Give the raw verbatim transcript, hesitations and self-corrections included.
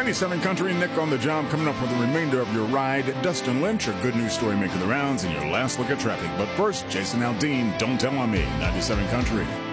ninety-seven Country, Nick on the job, coming up with the remainder of your ride. Dustin Lynch, a good news story making the rounds, and your last look at traffic. But first, Jason Aldean, Don't Tell on Me, ninety-seven Country.